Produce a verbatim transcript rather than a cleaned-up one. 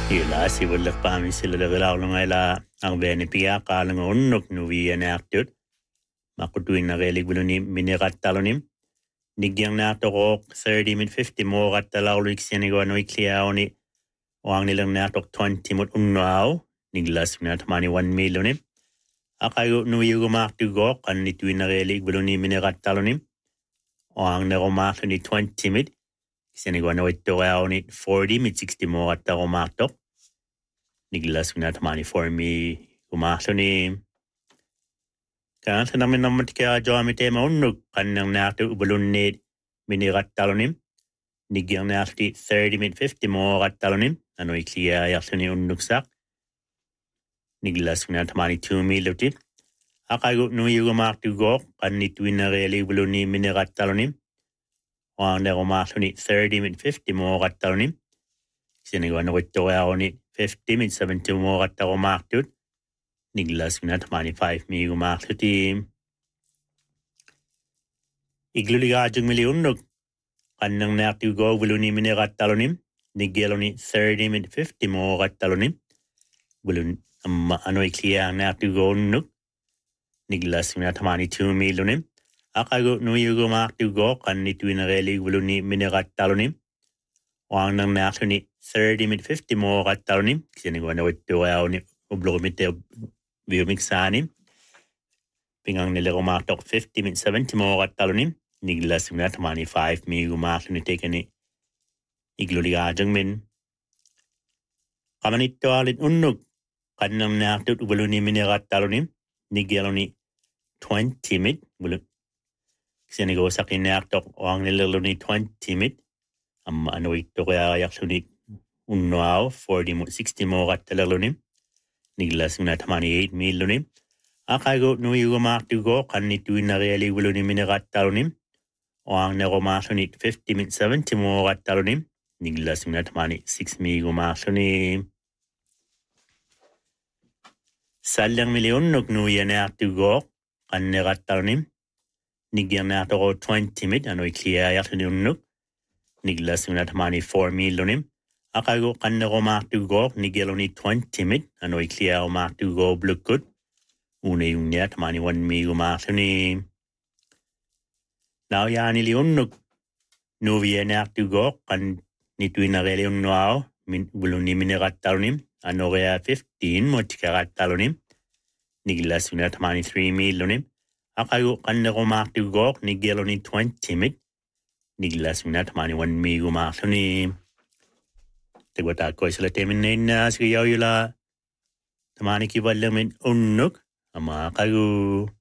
Ila si wala kami sila lagalaw lang ila ang benepia kalang unnok nuwi enacted. Makutuin na relig bulo ni minirat talonim. Nigyang nato ko thirty min fifty mo kat talaw lik sinigo no ikliaw ni wang nilang nato twenty mut unnaw. Niglas nat mani one million. Akayo nuwi gumaktu go kan nituin na relig bulo ni minirat talonim. Wang na gumaktu ni twenty mid. Sinigo no ito raw ni forty mid sixty mo kat gumaktu. Niglas na tamani for me gumaktu ni kan sa namin naman kaya jo ami tema unnuk kanang nato ubulun ni minirat talonim. Nigyang nafti thirty mid fifty mo kat talonim. Ano ikliya yakso ni unnuk sak. Niglas na tamani two million ti. Akayo nuwi gumaktu go kan nituin na reli ubulun ni minirat talonim. Wang na gumaktu ni thirty mid fifty mo kat talonim. Sinigo na wito ako ni fifty mid seventy mo kat gumaktu. Niglas na tamani five mi gumaktu ti. Igluliga jung mili unnuk. Kanang naktu go ubulun ni minirat talonim. Nigyalo ni thirty mid fifty mo kat talonim. Bulun um, ano ikliya naktu go unnuk. Niglas na tamani two million. Akago nuwi gumaktu go kan nituin na reli ubulun ni minirat talonim. Wang nang naktu ni thirty mid fifty mo kat talonim. Sinigo na wito ako ni ublo mite biomixanim. Pingang nila gumaktu fifty mid seventy mo kat talonim. Niglas na tamani five mi gumaktu ni teka ni igluliga jung min. Kamanito alit unnuk. Kanang naktu ubulun ni minirat talonim. Nigyalo ni twenty mid. Bulun. Sinigo sa kinaktok wang nilalo ni twenty mid. Am ano ito kaya yakso ni unnaw forty mo sixty mo kat talalonim. Niglas na tamani eight million. Akago nuwi gumaktu go kan nituin na reli ulo ni minirat talonim. Wang na gumaktu ni fifty mid seventy mo kat talonim. Niglas na tamani six mi gumaktu ni. Salyang milyon nuk nuwi na aktu go kan nirat talonim. Nigyang na to twenty mid ano ikliya yakso ni unnuk. Niglas na tamani four million. Akago kan na gumaktu go nigyalo ni twenty mid ano ikliya gumaktu go blukut. Una yung niya tamani one mi gumaktu ni. Now yani li unnuk. Nuwi na aktu go kan nituin na reli unnaw. Bulun ni minirat talonim. Ano kaya fifteen mo tikarat talonim. Niglas na tamani three million. Akago kan na gumaktu go nigyalo ni twenty mid. Niglas na tamani one mi gumaktu ni. Tagwata ko sila temin na sigayaw yula. Tamani kibalang min unnuk. Ama kago.